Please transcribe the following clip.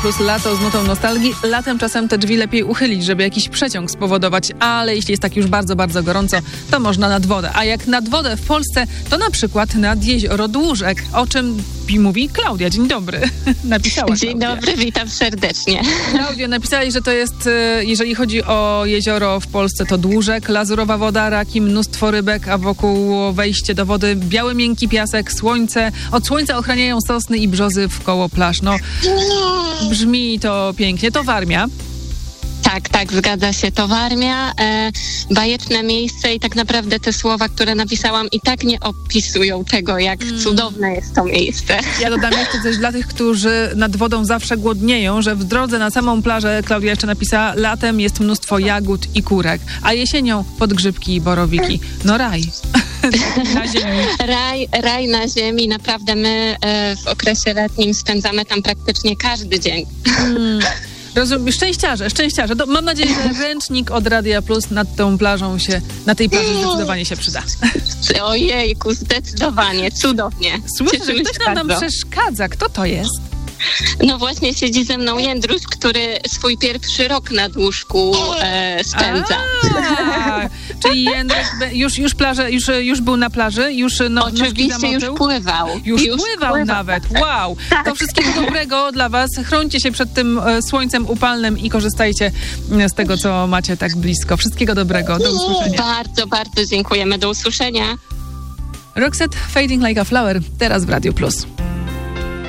Plus lato z nutą nostalgii. Latem czasem te drzwi lepiej uchylić, żeby jakiś przeciąg spowodować, ale jeśli jest tak już bardzo, bardzo gorąco, to można nad wodę. A jak nad wodę w Polsce, to na przykład nad jezioro Dłużek, o czym mówi Klaudia. Dzień dobry. Napisała Klaudia. Dzień dobry, witam serdecznie. Klaudia, napisali, że to jest, jeżeli chodzi o jezioro w Polsce, to Dłużek, lazurowa woda, raki, mnóstwo rybek, a wokół wejście do wody biały, miękki piasek, słońce. Od słońca ochraniają sosny i brzozy wkoło plaż. No, brzmi to pięknie. To Warmia. Tak, zgadza się. To Warmia, bajeczne miejsce i tak naprawdę te słowa, które napisałam, i tak nie opisują tego, jak cudowne jest to miejsce. Ja dodam jeszcze coś dla tych, którzy nad wodą zawsze głodnieją, że w drodze na samą plażę, Klaudia jeszcze napisała, latem jest mnóstwo jagód i kurek, a jesienią podgrzybki i borowiki. No raj. Na ziemi. Raj na ziemi. Naprawdę my w okresie letnim spędzamy tam praktycznie każdy dzień. Rozumiem, szczęściarze. Mam nadzieję, że ręcznik od Radia Plus nad tą plażą na tej plaży zdecydowanie się przyda. Ojejku, zdecydowanie, cudownie. Słyszę, że ktoś nam przeszkadza. Kto to jest? No właśnie siedzi ze mną Jędruś, który swój pierwszy rok na Dłużku spędza. Czyli Jędrek już był na plaży? Oczywiście już pływał. Już pływał nawet. Wow. Tak. To wszystkiego dobrego dla was. Chrońcie się przed tym słońcem upalnym i korzystajcie z tego, co macie tak blisko. Wszystkiego dobrego. Do usłyszenia. Bardzo, bardzo dziękujemy. Do usłyszenia. Roxette, Fading Like a Flower. Teraz w Radiu Plus.